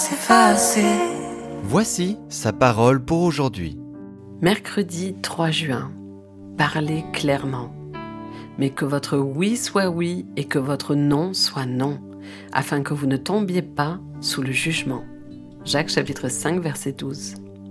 s'effacer. Voici sa parole pour aujourd'hui. Mercredi 3 juin. Parlez clairement. Mais que votre oui soit oui et que votre non soit non, afin que vous ne tombiez pas sous le jugement. Jacques chapitre 5 verset 12.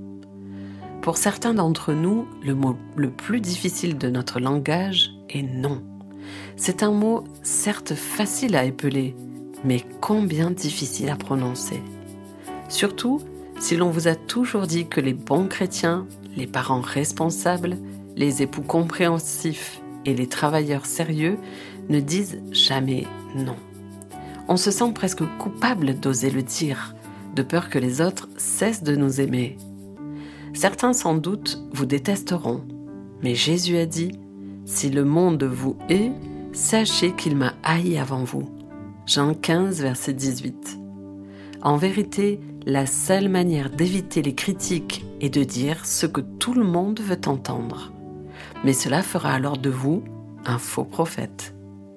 Pour certains d'entre nous, le mot le plus difficile de notre langage est non. C'est un mot certes facile à épeler, mais combien difficile à prononcer. Surtout si l'on vous a toujours dit que les bons chrétiens, les parents responsables, les époux compréhensifs et les travailleurs sérieux ne disent jamais non. On se sent presque coupable d'oser le dire, de peur que les autres cessent de nous aimer. Certains sans doute vous détesteront, mais Jésus a dit « Si le monde vous hait, sachez qu'il m'a haï avant vous ». Jean 15, verset 18. En vérité, la seule manière d'éviter les critiques est de dire ce que tout le monde veut entendre. Mais cela fera alors de vous un faux prophète.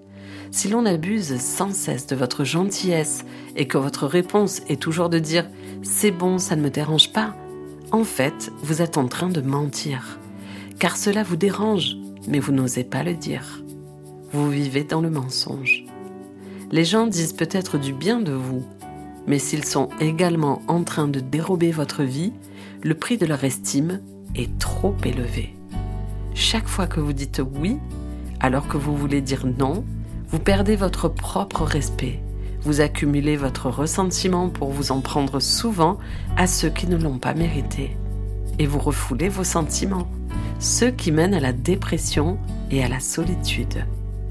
Si l'on abuse sans cesse de votre gentillesse et que votre réponse est toujours de dire « c'est bon, ça ne me dérange pas », en fait, vous êtes en train de mentir. Car cela vous dérange, mais vous n'osez pas le dire. Vous vivez dans le mensonge. Les gens disent peut-être du bien de vous, mais s'ils sont également en train de dérober votre vie, le prix de leur estime est trop élevé. Chaque fois que vous dites oui, alors que vous voulez dire non, vous perdez votre propre respect. Vous accumulez votre ressentiment pour vous en prendre souvent à ceux qui ne l'ont pas mérité. Et vous refoulez vos sentiments, ceux qui mènent à la dépression et à la solitude.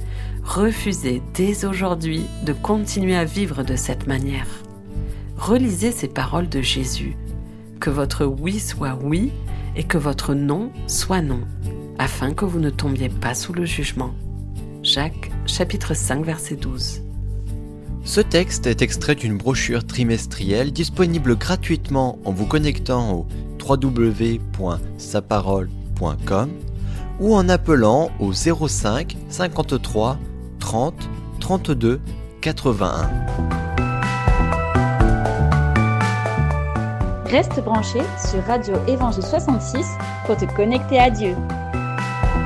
Refusez dès aujourd'hui de continuer à vivre de cette manière. Relisez ces paroles de Jésus. Que votre oui soit oui et que votre non soit non, afin que vous ne tombiez pas sous le jugement. Jacques, chapitre 5, verset 12. Ce texte est extrait d'une brochure trimestrielle disponible gratuitement en vous connectant au www.saparole.com ou en appelant au 05 53 30 32 81. Reste branché sur Radio Évangile 66 pour te connecter à Dieu.